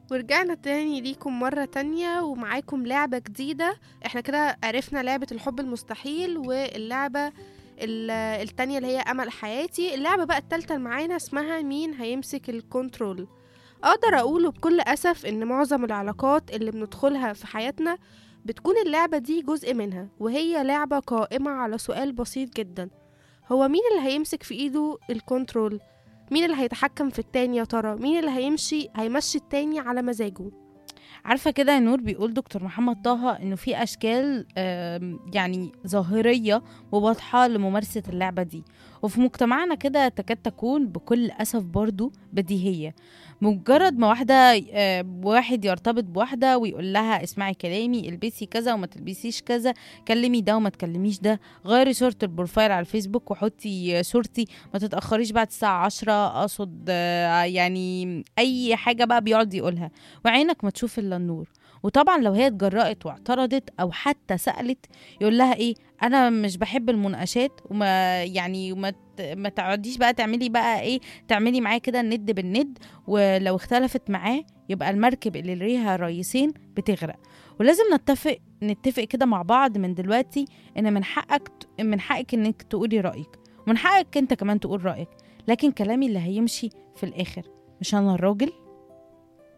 ورجعنا تاني ليكم مرة تانية ومعاكم لعبة جديدة. احنا كده عرفنا لعبة الحب المستحيل، واللعبة التانية اللي هي أمل حياتي. اللعبة بقى التالتة اللي معانا اسمها مين هيمسك الكنترول. أقدر أقوله بكل أسف إن معظم العلاقات اللي بندخلها في حياتنا بتكون اللعبة دي جزء منها، وهي لعبة قائمة على سؤال بسيط جدا: هو مين اللي هيمسك في إيده الكنترول؟ مين اللي هيتحكم في التاني يا ترى؟ مين اللي هيمشي التاني على مزاجه؟ عارفة كده يا نور، بيقول دكتور محمد طه إنه في أشكال يعني ظاهرية وواضحة لممارسة اللعبة دي، وفي مجتمعنا كده تكاد تكون بكل أسف برضو بديهية. مجرد ما واحد يرتبط بواحدة ويقول لها اسمعي كلامي، البسي كذا وما تلبسيش كذا، كلمي ده وما تكلميش ده، غيري صورة البروفايل على الفيسبوك وحطي صورتي، ما تتأخريش بعد الساعة 10، أقصد يعني أي حاجة بقى بيقعد يقولها، وعينك ما تشوف الا النور. وطبعا لو هي اتجرأت واعترضت او حتى سألت، يقول لها ايه؟ انا مش بحب المناقشات، ما تقعديش بقى تعملي بقى ايه، تعملي معاه كده الند بالند، ولو اختلفت معاه يبقى المركب اللي ليها رئيسين بتغرق. ولازم نتفق كده مع بعض من دلوقتي ان من حقك انك تقولي رأيك، ومن حقك انت كمان تقول رأيك، لكن كلامي اللي هيمشي في الاخر، مش انا الراجل.